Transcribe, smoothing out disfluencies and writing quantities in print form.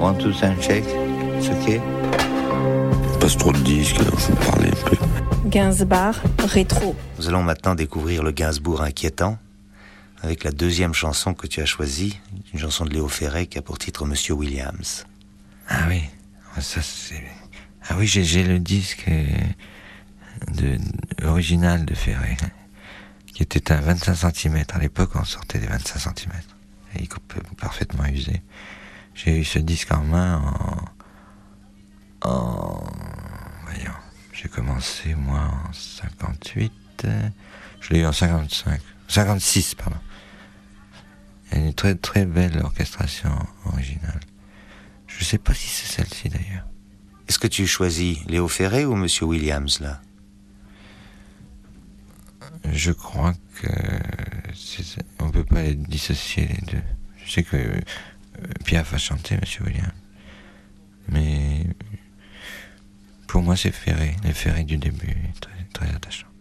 One, two, sound check. It's okay. Passe trop de disques, alors je vais parler un peu. Gainsbourg rétro. Nous allons maintenant découvrir le Gainsbourg inquiétant avec la deuxième chanson que tu as choisie, une chanson de Léo Ferré qui a pour titre Monsieur Williams. Ah oui, ça c'est... Ah oui, j'ai le disque original de Ferré, qui était à 25 cm. À l'époque, on sortait des 25 cm. Et il coupe parfaitement usé. J'ai eu ce disque en main voyons, j'ai commencé moi en 58, je l'ai eu en 56, pardon. Il y a une très très belle orchestration originale. Je sais pas si c'est celle-ci d'ailleurs. Est-ce que tu choisis Léo Ferré ou Monsieur Williams là ? Je crois que on peut pas les dissocier les deux. Je sais que Piaf a chanté Monsieur Williams, mais pour moi c'est Ferré, le Ferré du début, très, très attachant.